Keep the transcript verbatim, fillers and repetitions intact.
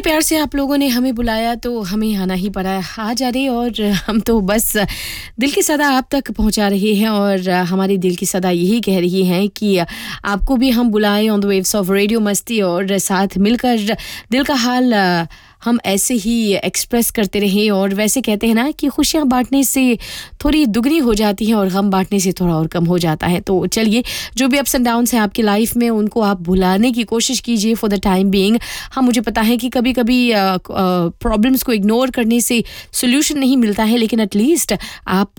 प्यार से आप लोगों ने हमें बुलाया तो हमें आना ही पड़ा। आ जा रहे और हम तो बस दिल की सदा आप तक पहुंचा रहे हैं और हमारी दिल की सदा यही कह रही है कि आपको भी हम बुलाएं on the waves of radio मस्ती और साथ मिलकर दिल का हाल हम ऐसे ही एक्सप्रेस करते रहें। और वैसे कहते हैं ना कि खुशियाँ बांटने से थोड़ी दुगनी हो जाती हैं और गम बांटने से थोड़ा और कम हो जाता है। तो चलिए, जो भी अप्स एंड डाउन्स हैं आपकी लाइफ में उनको आप भुलाने की कोशिश कीजिए फॉर द टाइम बीइंग। हाँ, मुझे पता है कि कभी कभी प्रॉब्लम्स को इग्नोर करने से सोल्यूशन नहीं मिलता है, लेकिन एटलीस्ट आप